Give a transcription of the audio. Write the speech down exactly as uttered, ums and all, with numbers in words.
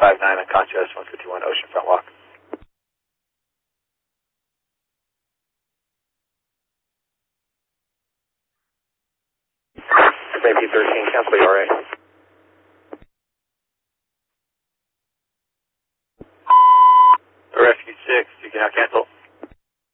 five nine on Concho S one fifty-one Ocean Front Walk. S A P thirteen, cancel your R A. Rescue six, you can now cancel.